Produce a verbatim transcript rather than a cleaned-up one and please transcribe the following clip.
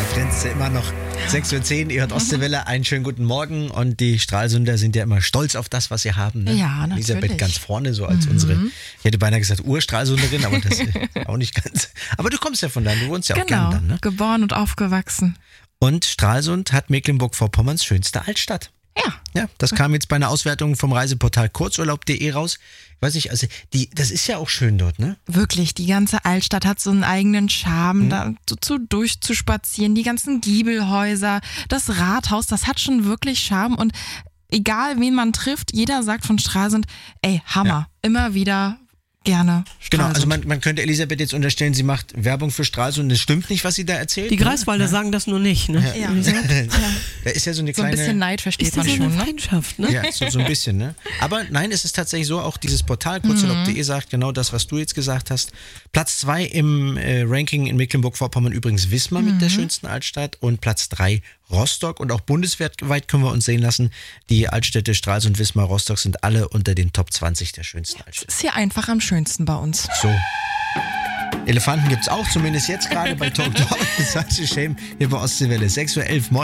grenzt ja immer noch. sechs Uhr zehn, ihr hört Ostseewelle, einen schönen guten Morgen und die Stralsunder sind ja immer stolz auf das, was sie haben. Ne? Ja, natürlich. Elisabeth ganz vorne, so als mhm. unsere, ich hätte beinahe gesagt Urstralsunderin, aber das ist auch nicht ganz. Aber du kommst ja von da, du wohnst ja auch genau, gern dann, ne? Geboren und aufgewachsen. Und Stralsund hat Mecklenburg-Vorpommerns schönste Altstadt. Ja. Ja, das kam jetzt bei einer Auswertung vom Reiseportal kurzurlaub punkt de raus. Ich weiß nicht, also die, das ist ja auch schön dort, ne? Wirklich, die ganze Altstadt hat so einen eigenen Charme, mhm. da so, so durchzuspazieren, die ganzen Giebelhäuser, das Rathaus, das hat schon wirklich Charme und egal wen man trifft, jeder sagt von Stralsund, ey, Hammer, ja. immer wieder gerne Stralsund. Genau, also man, man könnte Elisabeth jetzt unterstellen, sie macht Werbung für Stralsund. Das stimmt nicht, was sie da erzählt. Die Greifswalder ja. sagen das nur nicht, ne? Ja. ja. Da ist ja so eine so kleine... ein bisschen Neid versteht ist man das schon, eine ne? Feindschaft, ne? Ja, so, so ein bisschen, ne? Aber nein, es ist tatsächlich so, auch dieses Portal kurzurlaub punkt de sagt genau das, was du jetzt gesagt hast. Platz zwei im äh, Ranking in Mecklenburg-Vorpommern übrigens Wismar mhm. mit der schönsten Altstadt und Platz drei Rostock und auch bundesweit können wir uns sehen lassen, die Altstädte Stralsund, Wismar, Rostock sind alle unter den Top zwanzig der schönsten Altstädte. Ist hier einfach am schönsten bei uns. So. Elefanten gibt's auch, zumindest jetzt gerade bei Talk Talk. Das heißt, Shame hier bei Ostseewelle. sechs Uhr elf.